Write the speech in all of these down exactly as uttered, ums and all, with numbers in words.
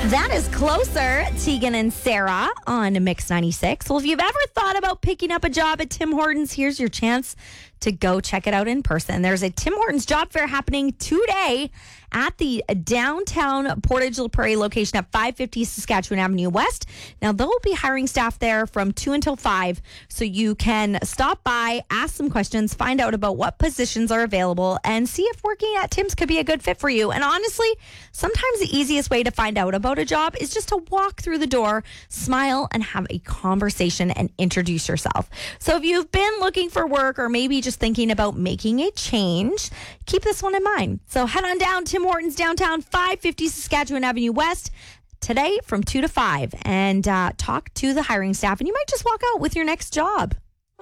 That is Closer, Tegan and Sarah on Mix ninety-six. Well, if you've ever thought about picking up a job at Tim Hortons, here's your chance to go check it out in person. There's a Tim Hortons job fair happening today at the downtown Portage La Prairie location at five fifty Saskatchewan Avenue West. Now, they'll be hiring staff there from two until five, so you can stop by, ask some questions, find out about what positions are available, and see if working at Tim's could be a good fit for you. And honestly, sometimes the easiest way to find out about a job is just to walk through the door, smile, and have a conversation and introduce yourself. So if you've been looking for work or maybe just thinking about making a change, keep this one in mind. So head on down Tim Hortons downtown, five fifty Saskatchewan Avenue West today from two to five, and uh, talk to the hiring staff, and you might just walk out with your next job.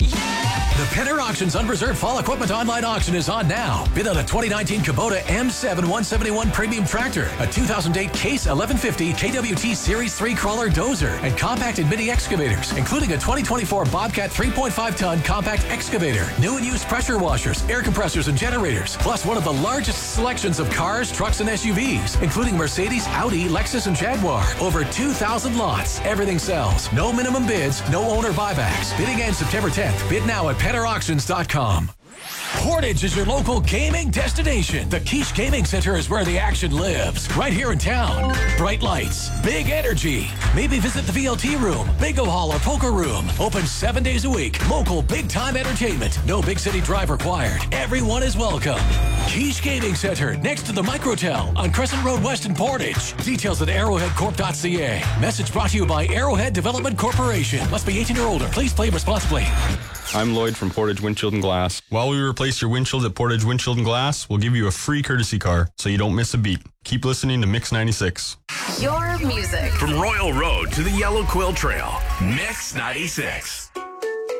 The Penner Auctions Unreserved Fall Equipment Online Auction is on now. Bid on a twenty nineteen Kubota M seven one seventy-one Premium Tractor, a two thousand eight Case eleven fifty K W T Series three Crawler Dozer, and compact and mini excavators, including a twenty twenty-four Bobcat three point five ton compact excavator, new and used pressure washers, air compressors, and generators, plus one of the largest selections of cars, trucks, and S U Vs, including Mercedes, Audi, Lexus, and Jaguar. Over two thousand lots. Everything sells. No minimum bids, no owner buybacks. Bidding ends September tenth. Bid now at penner auctions dot com. Portage is your local gaming destination. The Quiche Gaming Center is where the action lives. Right here in town. Bright lights, big energy. Maybe visit the V L T room, bingo hall, or poker room. Open seven days a week. Local big-time entertainment. No big city drive required. Everyone is welcome. Quiche Gaming Center, next to the Microtel on Crescent Road West in Portage. Details at arrowhead corp dot c a. Message brought to you by Arrowhead Development Corporation. Must be eighteen or older. Please play responsibly. I'm Lloyd from Portage Windshield and Glass. While we replace your windshield at Portage Windshield and Glass, we'll give you a free courtesy car so you don't miss a beat. Keep listening to Mix ninety-six. Your music. From Royal Road to the Yellow Quill Trail, Mix ninety-six.